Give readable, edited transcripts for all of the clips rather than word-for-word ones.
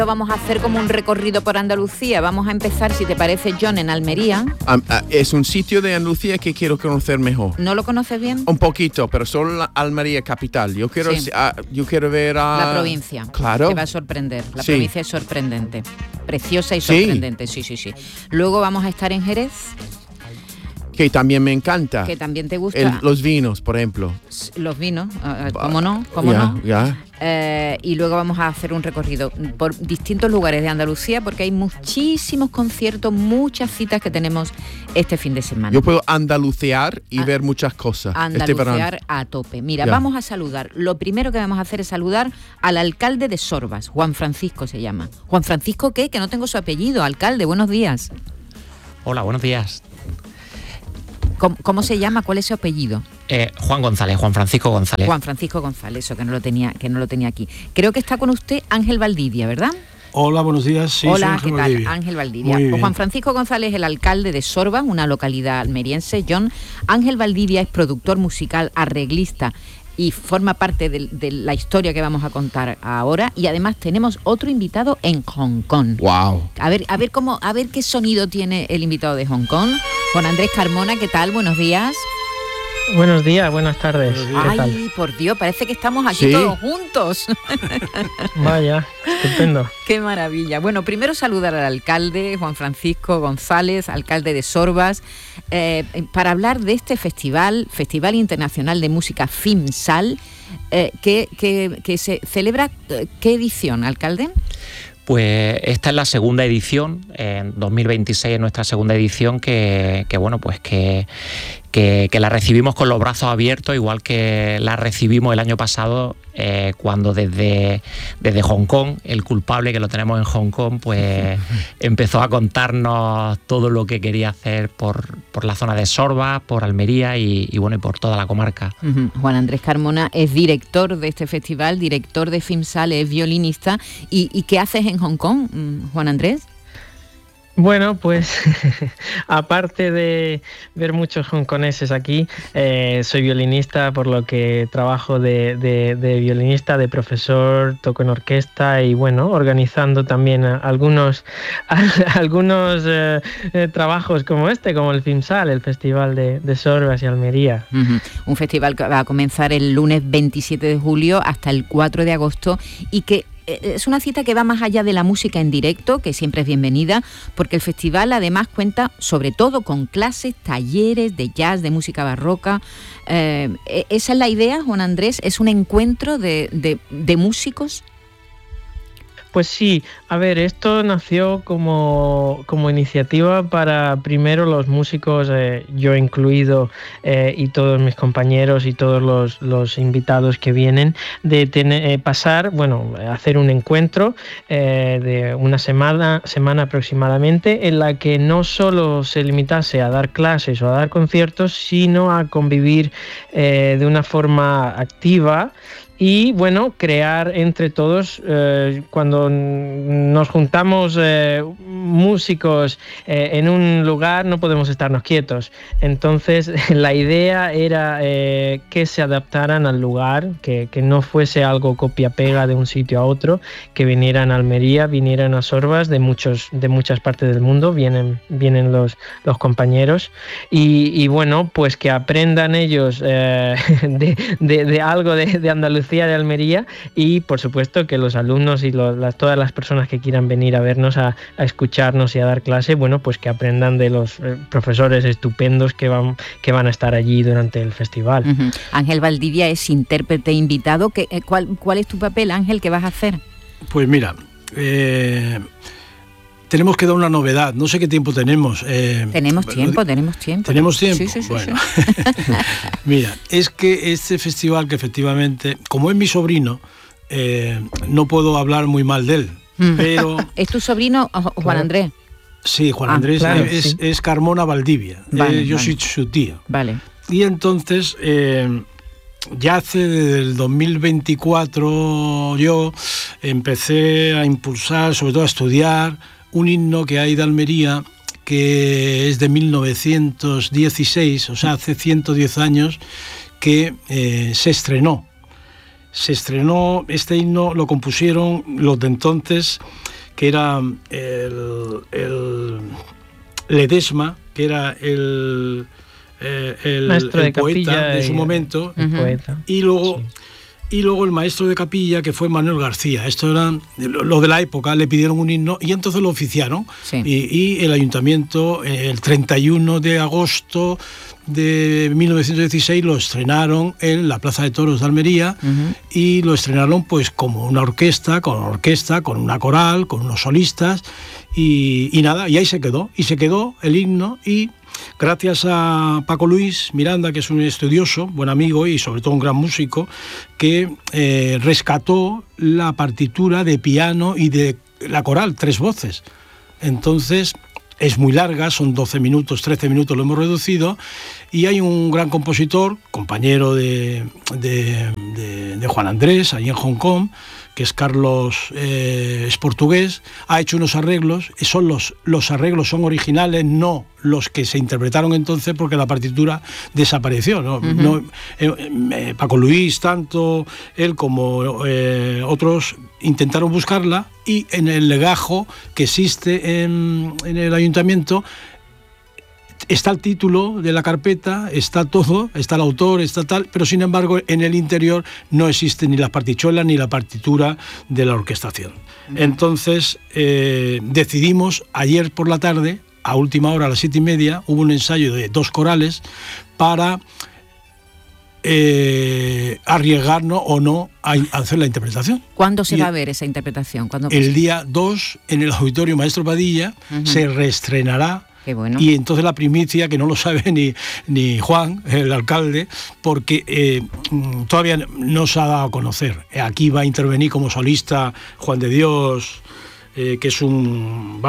Vamos a hacer como un recorrido por Andalucía. Vamos a empezar, si te parece, John, en Almería. Es un sitio de Andalucía que quiero conocer mejor. ¿No lo conoces bien? Un poquito, pero solo la Almería capital. Yo quiero ver a... La provincia. Claro. Te va a sorprender. La provincia es sorprendente. Preciosa y sorprendente. Sí. Luego vamos a estar en Jerez. Que también me encanta. Que también te gusta. Los vinos, por ejemplo. Los vinos, ¿cómo no? Y luego vamos a hacer un recorrido por distintos lugares de Andalucía, porque hay muchísimos conciertos, muchas citas que tenemos este fin de semana. Yo puedo andalucear y ver muchas cosas. Andalucear a tope. Mira, vamos a saludar. Lo primero que vamos a hacer es saludar al alcalde de Sorbas, Juan Francisco se llama. ¿Juan Francisco qué? Que no tengo su apellido. Alcalde, buenos días. Hola, buenos días. ¿Cómo se llama? ¿Cuál es su apellido? Juan González, Juan Francisco González. Juan Francisco González, eso que no lo tenía aquí. Creo que está con usted Ángel Valdivia, ¿verdad? Hola, buenos días. Sí, hola, ¿qué tal? Valdivia. Ángel Valdivia. Juan Francisco González es el alcalde de Sorbas, una localidad almeriense. John, Ángel Valdivia es productor musical, arreglista y forma parte de la historia que vamos a contar ahora. Y además tenemos otro invitado en Hong Kong. Wow. A ver qué sonido tiene el invitado de Hong Kong. Juan Andrés Carmona, ¿qué tal? Buenos días. Buenos días, buenas tardes. Ay, tal? Por Dios, parece que estamos aquí todos juntos. Vaya, estupendo. Qué maravilla. Bueno, primero saludar al alcalde, Juan Francisco González, alcalde de Sorbas, para hablar de este Festival Internacional de Música FIMSAL, que se celebra. ¿Qué edición, alcalde? Pues esta es la segunda edición, en 2026 es nuestra segunda edición que la recibimos con los brazos abiertos, igual que la recibimos el año pasado cuando desde Hong Kong, el culpable que lo tenemos en Hong Kong, pues empezó a contarnos todo lo que quería hacer por la zona de Sorbas, por Almería y por toda la comarca. Juan Andrés Carmona es director de este festival, director de FIMSAL, es violinista. ¿Y qué haces en Hong Kong, Juan Andrés? Bueno, pues aparte de ver muchos hongkoneses aquí, soy violinista, por lo que trabajo de violinista, de profesor, toco en orquesta y organizando también algunos trabajos como como el FIMSAL, el Festival de Sorbas y Almería. Un festival que va a comenzar el lunes 27 de julio hasta el 4 de agosto y que es una cita que va más allá de la música en directo, que siempre es bienvenida, porque el festival además cuenta sobre todo con clases, talleres de jazz, de música barroca. ¿Esa es la idea, Juan Andrés? ¿Es un encuentro de músicos? Pues sí, a ver, esto nació como iniciativa para primero los músicos, yo incluido, y todos mis compañeros y todos los invitados que vienen, de hacer un encuentro de una semana aproximadamente, en la que no solo se limitase a dar clases o a dar conciertos, sino a convivir de una forma activa. Y crear entre todos, cuando nos juntamos músicos en un lugar, no podemos estarnos quietos. Entonces la idea era que se adaptaran al lugar, que no fuese algo copia-pega de un sitio a otro, que vinieran a Almería, vinieran a Sorbas, de muchas partes del mundo, vienen los compañeros, y pues que aprendan ellos de algo de Andalucía, de Almería, y por supuesto que los alumnos y todas las personas que quieran venir a vernos, a escucharnos y a dar clase, pues que aprendan de los profesores estupendos que van a estar allí durante el festival. Ángel Valdivia es intérprete invitado. ¿Cuál es tu papel, Ángel? ¿Qué vas a hacer? Pues mira, tenemos que dar una novedad, no sé qué tiempo tenemos. Tenemos tiempo. ¿Tenemos tiempo? Sí. Bueno, mira, es que este festival, que efectivamente, como es mi sobrino, no puedo hablar muy mal de él, pero... ¿Es tu sobrino, Juan Andrés? Sí, Juan Andrés, claro, es Carmona Valdivia, yo soy su tío. Vale. Y entonces... ya desde el 2024 yo empecé a impulsar, sobre todo a estudiar, un himno que hay de Almería, que es de 1916, o sea, hace 110 años que se estrenó. se estrenó, este himno lo compusieron los de entonces, que era el Ledesma, que era el maestro de poeta capilla de su momento, el poeta. y luego el maestro de capilla, que fue Manuel García. Esto eran lo de la época, le pidieron un himno y entonces lo oficiaron. Sí. Y el ayuntamiento, el 31 de agosto de 1916, lo estrenaron en la Plaza de Toros de Almería, y lo estrenaron pues como una orquesta, con una coral, con unos solistas, y nada, y ahí se quedó el himno. Y gracias a Paco Luis Miranda, que es un estudioso, buen amigo y sobre todo un gran músico, que rescató la partitura de piano y de la coral, 3 voces. Entonces es muy larga, son 12 minutos, 13 minutos lo hemos reducido, y hay un gran compositor, compañero de Juan Andrés, allí en Hong Kong, que es Carlos, es portugués, ha hecho unos arreglos, los arreglos son originales, no los que se interpretaron entonces, porque la partitura desapareció, ¿no? Paco Luis, tanto él como otros intentaron buscarla, y en el legajo que existe en el ayuntamiento está el título de la carpeta, está todo, está el autor, está tal, pero sin embargo en el interior no existe ni la partichuela ni la partitura de la orquestación. Entonces decidimos ayer por la tarde, a última hora, a las 7:30, hubo un ensayo de 2 corales para arriesgarnos o no a hacer la interpretación. ¿Cuándo se va a ver esa interpretación? El día 2, en el Auditorio Maestro Padilla, se reestrenará. Qué bueno. Y entonces la primicia, que no lo sabe ni Juan, el alcalde, porque todavía no se ha dado a conocer. Aquí va a intervenir como solista Juan de Dios, que es un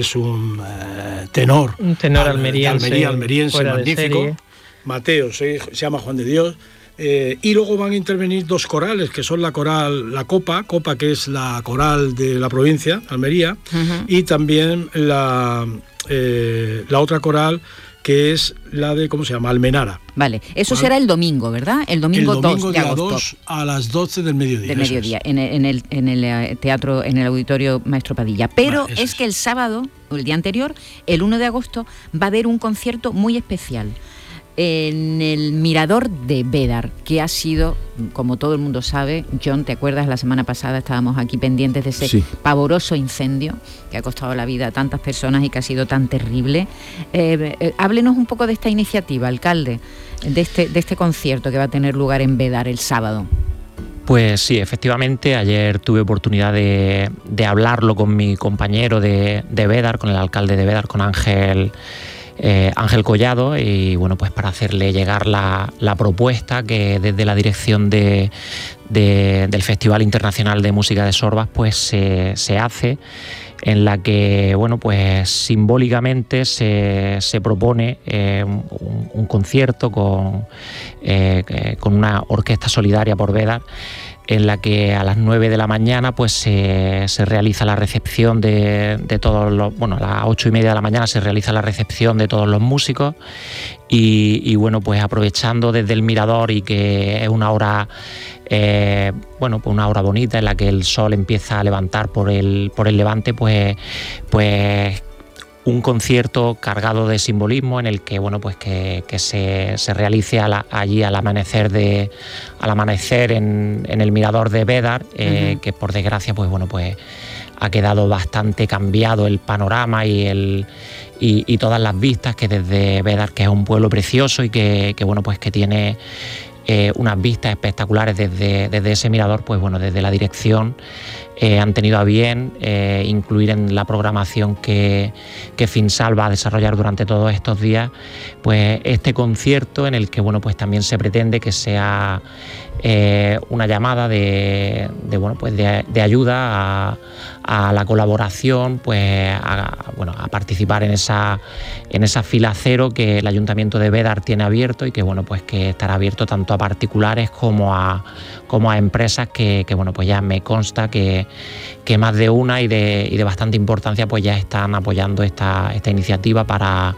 tenor. Un tenor almeriense magnífico. Mateo se llama Juan de Dios. Y luego van a intervenir 2 corales, que son la coral, la Copa, que es la coral de la provincia, Almería, y también la otra coral, que es la de, ¿cómo se llama? Almenara. Vale, eso será el domingo, ¿verdad? El domingo 2 de agosto. 2 a las 12 del mediodía. Del mediodía, en el teatro, en el Auditorio Maestro Padilla. Pero es que el sábado, el día anterior, el 1 de agosto, va a haber un concierto muy especial en el Mirador de Bédar, que ha sido, como todo el mundo sabe, John, ¿te acuerdas? La semana pasada estábamos aquí pendientes de ese pavoroso incendio que ha costado la vida a tantas personas y que ha sido tan terrible. Háblenos un poco de esta iniciativa, alcalde, de este concierto que va a tener lugar en Bédar el sábado. Pues sí, efectivamente, ayer tuve oportunidad de hablarlo con mi compañero de Bédar, con el alcalde de Bédar, con Ángel Collado, y bueno, pues para hacerle llegar la propuesta que desde la dirección del Festival Internacional de Música de Sorbas pues se hace, en la que bueno, pues simbólicamente se propone un concierto con una orquesta solidaria por Bédar, en la que a las 9 de la mañana pues se realiza la recepción de todos los... Bueno, a las 8:30 de la mañana se realiza la recepción de todos los músicos, y bueno, pues aprovechando desde el mirador, y que es una hora pues una hora bonita en la que el sol empieza a levantar por el levante, pues un concierto cargado de simbolismo, en el que bueno, pues que se realice allí al amanecer en el mirador de Bédar, que por desgracia pues bueno, pues ha quedado bastante cambiado el panorama y todas las vistas, que desde Bédar, que es un pueblo precioso y que bueno, pues que tiene unas vistas espectaculares desde ese mirador, pues bueno, desde la dirección han tenido a bien incluir en la programación que FinSal va a desarrollar durante todos estos días, pues este concierto, en el que bueno, pues también se pretende que sea una llamada de ayuda a la colaboración, pues a participar en esa fila cero que el Ayuntamiento de Bédar tiene abierto, y que bueno, pues que estará abierto tanto a particulares como a empresas que bueno, pues ya me consta que más de una y de bastante importancia pues ya están apoyando esta iniciativa para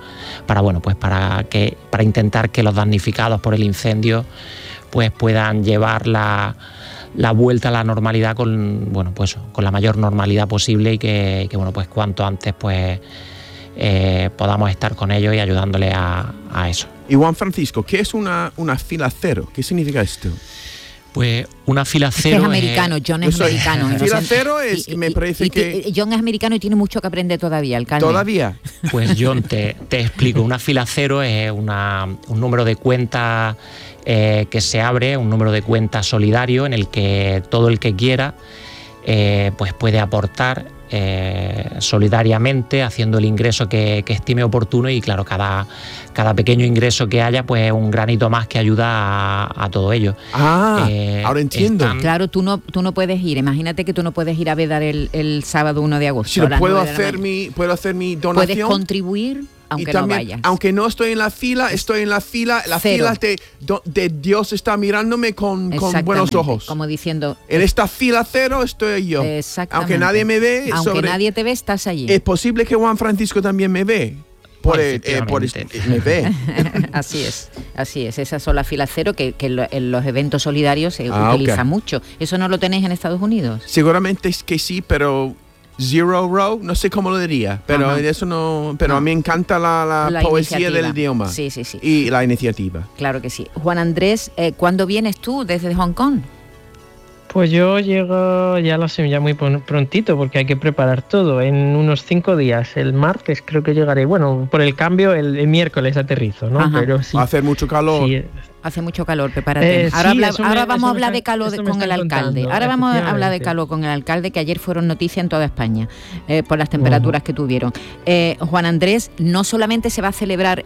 intentar que los damnificados por el incendio pues puedan llevar la la vuelta a la normalidad con la mayor normalidad posible y que bueno, pues cuanto antes pues podamos estar con ellos y ayudándole a eso. Y Juan Francisco, ¿qué es una fila cero? ¿Qué significa esto? Pues una fila cero es americano, John es americano. Fila cero es, me parece que... John es americano y tiene mucho que aprender todavía, alcalde. ¿Todavía? Pues John, te explico. Una fila cero es un número de cuenta que se abre, un número de cuenta solidario en el que todo el que quiera pues puede aportar solidariamente, haciendo el ingreso que estime oportuno, y claro, cada pequeño ingreso que haya pues es un granito más que ayuda a todo ello. Ahora entiendo. Claro, tú no puedes ir, imagínate que tú no puedes ir a Bédar el sábado 1 de agosto. Sí, puedo hacer mi donación. Puedes contribuir, aunque también, no vayas. Aunque no estoy en la fila, estoy en la fila. La fila de Dios está mirándome con buenos ojos. Como diciendo... En esta fila cero estoy yo. Exactamente. Aunque nadie me ve. Aunque nadie te ve, estás allí. Es posible que Juan Francisco también me ve. Me ve. Así es. Esas son las filas cero que en los eventos solidarios se utiliza mucho. ¿Eso no lo tenéis en Estados Unidos? Seguramente es que sí, pero... Zero row, no sé cómo lo diría, pero eso no. Pero a mí me encanta la poesía del idioma. Sí. Y la iniciativa. Claro que sí. Juan Andrés, ¿cuándo vienes tú desde Hong Kong? Pues yo llego ya muy prontito, porque hay que preparar todo en unos 5 días. El martes creo que llegaré. Bueno, por el cambio el miércoles aterrizo, ¿no? Pero sí. Va a hacer mucho calor. Sí. Hace mucho calor, prepárate. Ahora vamos a hablar de calor con el alcalde. Ahora vamos a hablar de calor con el alcalde, que ayer fueron noticia en toda España por las temperaturas que tuvieron. Juan Andrés, no solamente se va a celebrar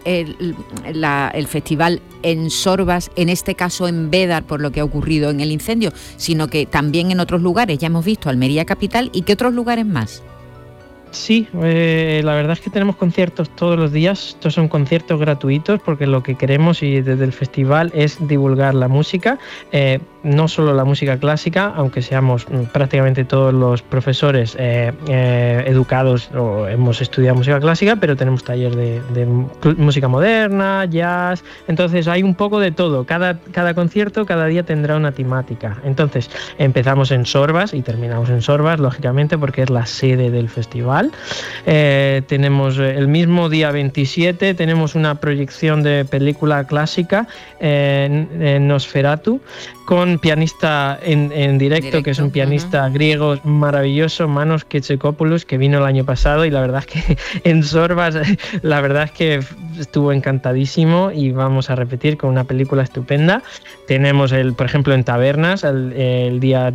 el festival en Sorbas, en este caso en Bédar, por lo que ha ocurrido en el incendio, sino que también en otros lugares. Ya hemos visto Almería capital, ¿y qué otros lugares más? Sí, la verdad es que tenemos conciertos todos los días. Estos son conciertos gratuitos porque lo que queremos y desde el festival es divulgar la música, no solo la música clásica, aunque seamos prácticamente todos los profesores educados o hemos estudiado música clásica, pero tenemos taller de música moderna, jazz. Entonces hay un poco de todo. Cada concierto cada día tendrá una temática. Entonces empezamos en Sorbas y terminamos en Sorbas, lógicamente, porque es la sede del festival. Tenemos el mismo día 27 tenemos una proyección de película clásica en Nosferatu, con pianista en directo, que es un pianista griego maravilloso, Manos Ketsekopoulos, que vino el año pasado, y la verdad es que en Sorbas la verdad es que estuvo encantadísimo, y vamos a repetir con una película estupenda. Tenemos por ejemplo en Tabernas el día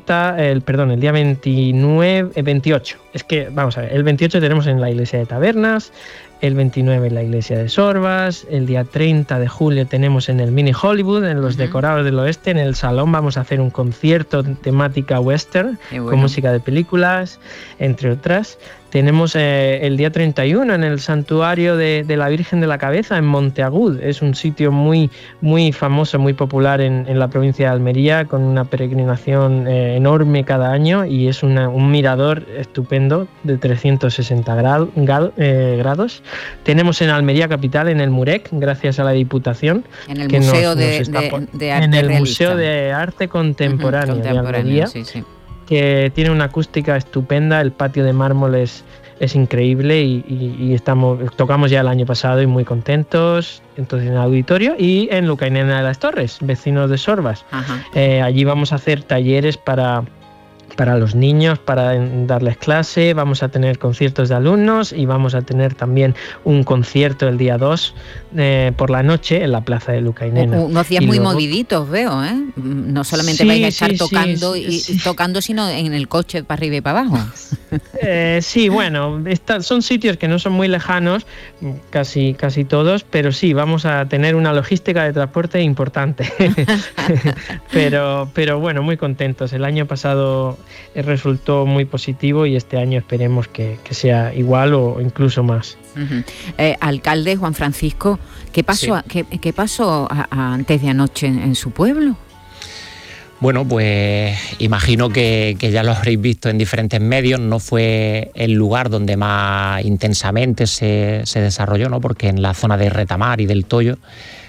28. Es que vamos a ver, el 28 tenemos en la iglesia de Tabernas, el 29 en la iglesia de Sorbas, el día 30 de julio tenemos en el Mini Hollywood, en los Decorados del Oeste, en el salón vamos a hacer un concierto temática western, con música de películas, entre otras. Tenemos el día 31 en el Santuario de la Virgen de la Cabeza en Monteagud. Es un sitio muy, muy famoso, muy popular en la provincia de Almería, con una peregrinación enorme cada año, y es un mirador estupendo de 360 grados. Tenemos en Almería capital, en el Murec, gracias a la Diputación. En el Museo de Arte en el Realista. Museo de Arte Contemporáneo de Almería. Sí. Que tiene una acústica estupenda, el patio de mármol es increíble, y tocamos ya el año pasado y muy contentos. Entonces en el auditorio, y en Lucainena de las Torres, vecinos de Sorbas. Allí vamos a hacer talleres para los niños, para darles clase, vamos a tener conciertos de alumnos, y vamos a tener también un concierto el día 2 por la noche en la plaza de Lucainena. Unos días muy moviditos veo, ¿eh? No solamente vais a estar tocando y tocando, sino en el coche para arriba y para abajo. Sí, bueno, son sitios que no son muy lejanos, casi todos, pero sí, vamos a tener una logística de transporte importante. pero bueno, muy contentos. El año pasado resultó muy positivo, y este año esperemos que sea igual o incluso más. Alcalde Juan Francisco, ¿qué pasó, ¿qué pasó antes de anoche en su pueblo? Bueno, pues imagino que ya lo habréis visto en diferentes medios. No fue el lugar donde más intensamente se desarrolló, ¿no? Porque en la zona de Retamar y del Toyo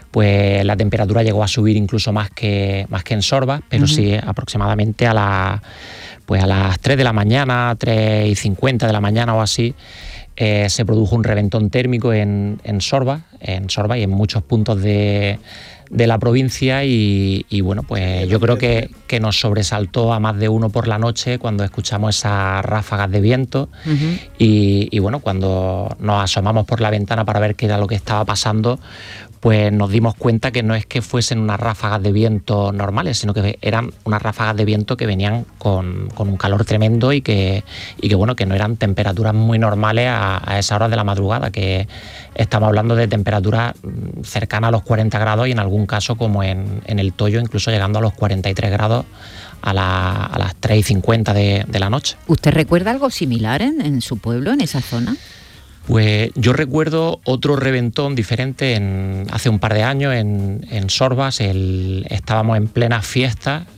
pues la temperatura llegó a subir incluso más que en Sorbas, pero sí aproximadamente a las 3 de la mañana, 3:50 de la mañana o así, se produjo un reventón térmico en Sorbas y en muchos puntos de la provincia y bueno, pues yo creo que nos sobresaltó a más de uno por la noche cuando escuchamos esas ráfagas de viento y bueno, cuando nos asomamos por la ventana para ver qué era lo que estaba pasando, pues nos dimos cuenta que no es que fuesen unas ráfagas de viento normales, sino que eran unas ráfagas de viento que venían con un calor tremendo y que bueno, que no eran temperaturas muy normales a esa hora de la madrugada, que estamos hablando de temperaturas cercanas a los 40 grados y en algún caso, como en el Toyo, incluso llegando a los 43 grados a las 3:50 de la noche. ¿Usted recuerda algo similar en su pueblo, en esa zona? Pues yo recuerdo otro reventón diferente hace un par de años en Sorbas. Estábamos en plena fiesta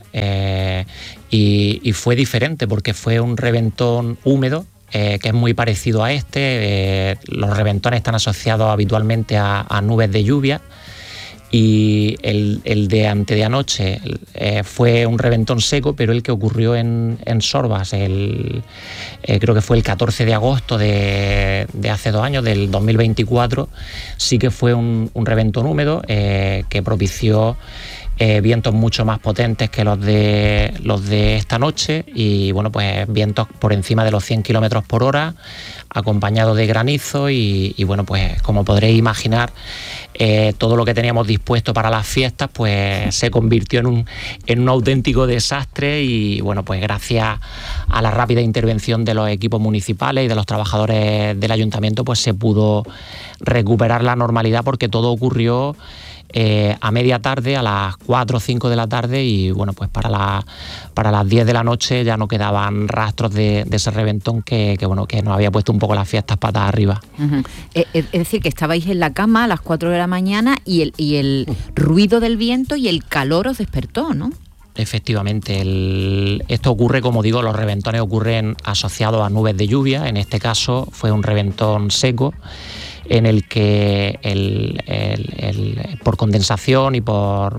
y fue diferente porque fue un reventón húmedo, que es muy parecido a este. Los reventones están asociados habitualmente a nubes de lluvia. Y el de anteanoche fue un reventón seco, pero el que ocurrió en Sorbas, creo que fue el 14 de agosto de hace 2 años, del 2024, sí que fue un reventón húmedo que propició vientos mucho más potentes que los de esta noche y bueno, pues vientos por encima de los 100 kilómetros por hora, acompañado de granizo y bueno, pues como podréis imaginar, todo lo que teníamos dispuesto para las fiestas pues se convirtió en un auténtico desastre y bueno, pues gracias a la rápida intervención de los equipos municipales y de los trabajadores del ayuntamiento pues se pudo recuperar la normalidad porque todo ocurrió a media tarde, a las 4 o 5 de la tarde y bueno, pues para las 10 de la noche ya no quedaban rastros de ese reventón que nos había puesto un poco las fiestas patas arriba. Es decir, que estabais en la cama a las 4 de la mañana y el ruido del viento y el calor os despertó, ¿no? Efectivamente, esto ocurre, como digo, los reventones ocurren asociados a nubes de lluvia. En este caso fue un reventón seco en el que por condensación y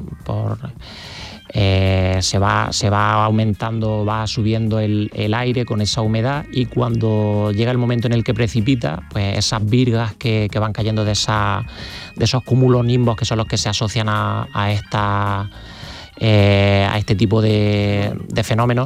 se va aumentando, va subiendo el aire con esa humedad y cuando llega el momento en el que precipita, pues esas virgas que van cayendo de esos cumulonimbos que son los que se asocian a este tipo de fenómenos,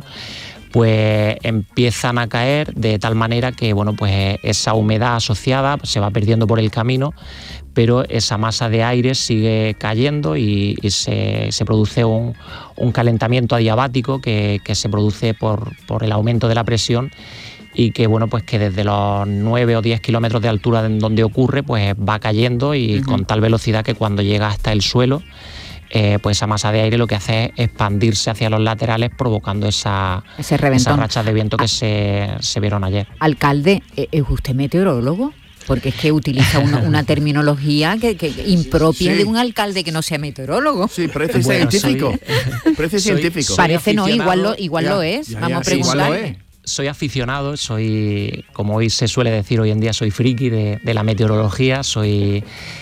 pues empiezan a caer de tal manera que bueno, pues esa humedad asociada se va perdiendo por el camino, pero esa masa de aire sigue cayendo y se produce un calentamiento adiabático que se produce por el aumento de la presión y que bueno, pues que desde los 9 o 10 kilómetros de altura en donde ocurre, pues va cayendo y con tal velocidad que cuando llega hasta el suelo, pues esa masa de aire lo que hace es expandirse hacia los laterales provocando esas rachas de viento que se vieron ayer. Alcalde, ¿es usted meteorólogo? Porque es que utiliza una terminología que impropia de un alcalde que no sea meteorólogo. Sí, parece científico. Parece científico. Parece no, igual lo es. Vamos a preguntarle. Soy aficionado, como hoy se suele decir hoy en día, soy friki de la meteorología, soy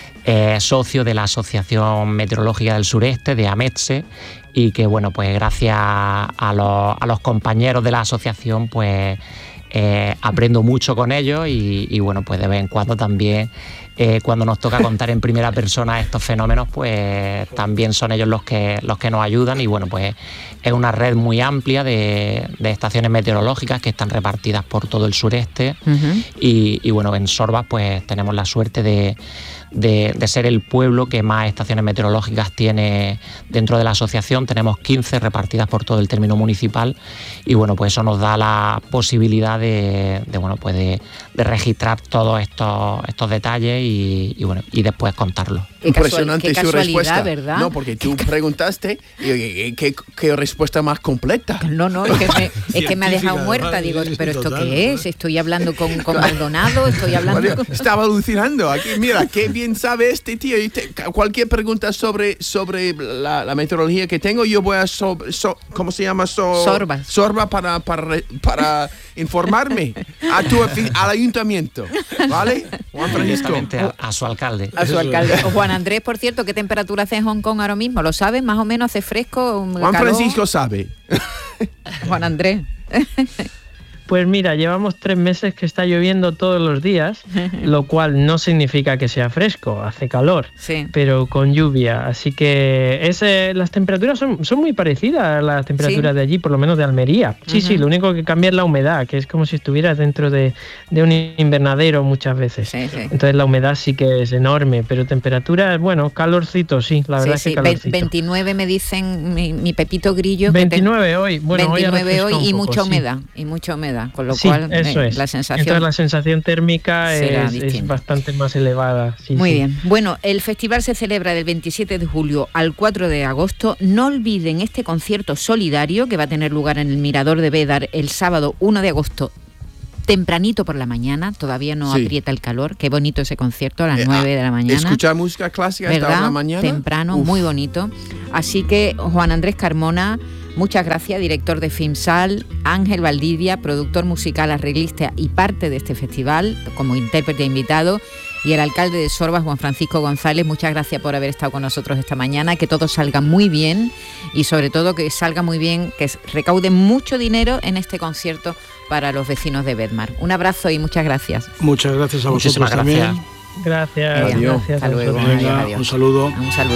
socio de la Asociación Meteorológica del Sureste, de AMETSE, y que bueno, pues gracias a los compañeros de la asociación pues aprendo mucho con ellos y bueno, pues de vez en cuando también cuando nos toca contar en primera persona estos fenómenos, pues también son ellos los que nos ayudan y bueno, pues es una red muy amplia de estaciones meteorológicas que están repartidas por todo el sureste y bueno, en Sorbas pues tenemos la suerte de ser el pueblo que más estaciones meteorológicas tiene dentro de la asociación. Tenemos 15 repartidas por todo el término municipal y bueno, pues eso nos da la posibilidad de registrar todos estos detalles y bueno, y después contarlos. Impresionante su respuesta, ¿verdad? No, porque tú preguntaste y ¿qué respuesta más completa? No, es que me ha dejado muerta. Digo, ¿pero esto qué es? Estoy hablando con Maldonado, estoy hablando con... Estaba alucinando. Aquí, mira, qué bien sabe este tío. Cualquier pregunta sobre la meteorología que tengo, yo voy a ¿cómo se llama? Sorba para informarme al ayuntamiento, ¿vale? Juan Francisco. A su alcalde. A su alcalde. O Juan Andrés, por cierto, ¿qué temperatura hace en Hong Kong ahora mismo? ¿Lo sabes? ¿Más o menos hace fresco? Juan calor? Francisco sabe. Juan Andrés. Pues mira, llevamos 3 meses que está lloviendo todos los días, lo cual no significa que sea fresco, hace calor, sí, pero con lluvia. Así que las temperaturas son muy parecidas a las temperaturas ¿sí? de allí, por lo menos de Almería. Sí, sí, lo único que cambia es la humedad, que es como si estuvieras dentro de un invernadero muchas veces. Sí, sí. Entonces la humedad sí que es enorme, pero temperaturas, bueno, calorcito, sí, la verdad sí, es que calorcito. 29 me dicen mi Pepito Grillo. 29 hoy, bueno, 29 hoy y poco, mucha sí. humedad, y mucha humedad, con lo Sí, cual eso es. la sensación. Entonces la sensación térmica es bastante más elevada. Sí, muy sí. bien. Bueno, el festival se celebra del 27 de julio al 4 de agosto. No olviden este concierto solidario que va a tener lugar en el Mirador de Bédar el sábado 1 de agosto. Tempranito por la mañana, todavía no aprieta el calor. Qué bonito ese concierto a las 9 de la mañana. Escuchar música clásica a esta hora de la mañana. Temprano, muy bonito. Así que Juan Andrés Carmona, muchas gracias, director de FIMSAL, Ángel Valdivia, productor musical, arreglista y parte de este festival, como intérprete invitado, y el alcalde de Sorbas, Juan Francisco González, muchas gracias por haber estado con nosotros esta mañana, que todo salga muy bien y sobre todo que salga muy bien, que recaude mucho dinero en este concierto para los vecinos de Bedmar. Un abrazo y muchas gracias. Muchas gracias a vosotros Muchísimas también. gracias. Gracias. Adiós. Gracias. Hasta luego. Venga, Adiós. un saludo. Un saludo.